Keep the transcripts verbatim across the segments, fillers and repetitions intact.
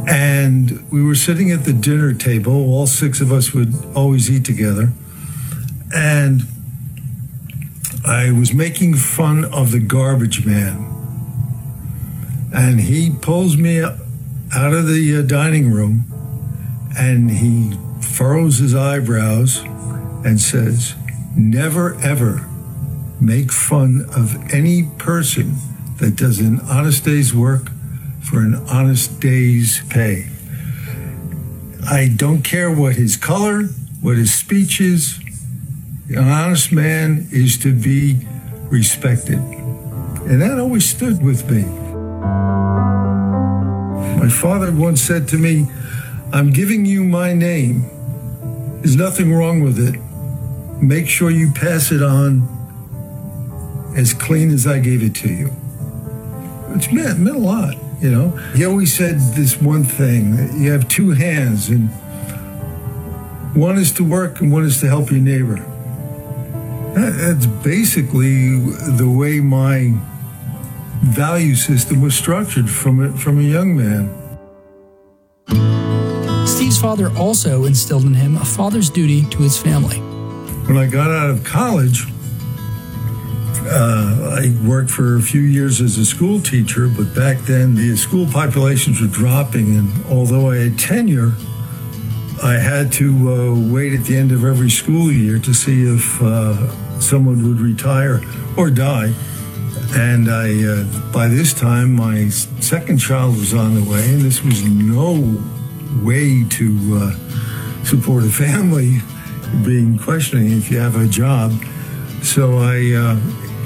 And we were sitting at the dinner table. All six of us would always eat together. And I was making fun of the garbage man. And he pulls me out of the uh, dining room and he furrows his eyebrows and says, "Never, ever make fun of any person that does an honest day's work for an honest day's pay." I don't care what his color, what his speech is. An honest man is to be respected. And that always stood with me. My father once said to me, "I'm giving you my name. There's nothing wrong with it. Make sure you pass it on as clean as I gave it to you." It's meant, meant a lot, you know. He always said this one thing: that you have two hands, and one is to work and one is to help your neighbor. That, that's basically the way my value system was structured from a, from a young man. Steve's father also instilled in him a father's duty to his family. When I got out of college, uh, I worked for a few years as a school teacher, but back then the school populations were dropping, and although I had tenure, I had to uh, wait at the end of every school year to see if uh, someone would retire or die. And I, uh, by this time, my second child was on the way, and this was no way to uh, support a family, being questioning if you have a job. So I uh,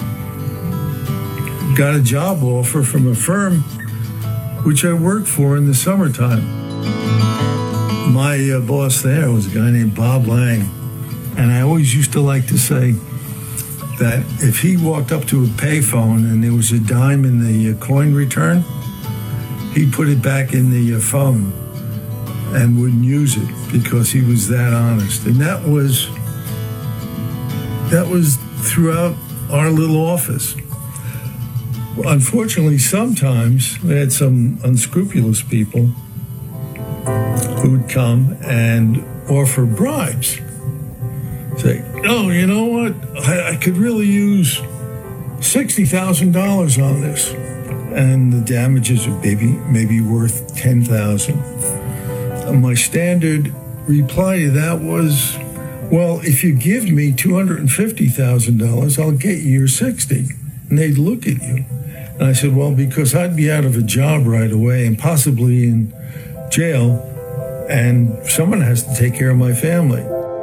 got a job offer from a firm which I worked for in the summertime. My uh, boss there was a guy named Bob Lang, and I always used to like to say that if he walked up to a payphone and there was a dime in the uh, coin return, he'd put it back in the uh, phone and wouldn't use it because he was that honest. And that was that was throughout our little office. Unfortunately, sometimes we had some unscrupulous people who would come and offer bribes. Say, "Oh, you know what? I, I could really use sixty thousand dollars on this." And the damages would maybe, maybe worth ten thousand dollars. My standard reply to that was, "Well, if you give me two hundred fifty thousand dollars, I'll get you your sixty. And they'd look at you. And I said, "Well, because I'd be out of a job right away and possibly in jail, and someone has to take care of my family."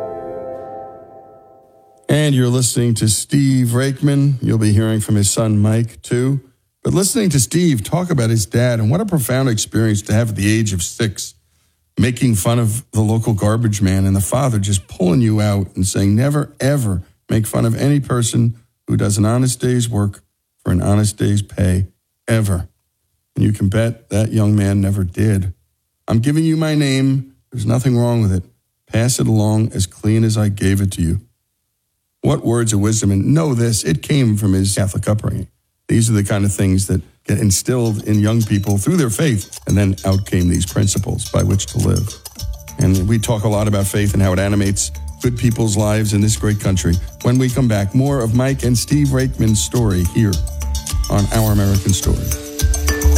And you're listening to Steve Rakeman. You'll be hearing from his son, Mike, too. But listening to Steve talk about his dad, and what a profound experience to have at the age of six, making fun of the local garbage man and the father just pulling you out and saying, never, ever make fun of any person who does an honest day's work for an honest day's pay, ever. And you can bet that young man never did. "I'm giving you my name. There's nothing wrong with it. Pass it along as clean as I gave it to you." What words of wisdom. And know this, it came from his Catholic upbringing. These are the kind of things that get instilled in young people through their faith, and then out came these principles by which to live. And we talk a lot about faith and how it animates good people's lives in this great country. When we come back, more of Mike and Steve Rakeman's story here on Our American Story.